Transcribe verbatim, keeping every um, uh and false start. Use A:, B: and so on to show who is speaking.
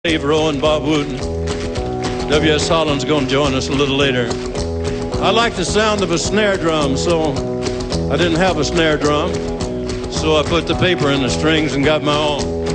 A: Dave Rowe and Bob Wooten. W S Holland's going to join us a little later. I like the sound of a snare drum, so I didn't have a snare drum. So I put the paper in the strings and got my own.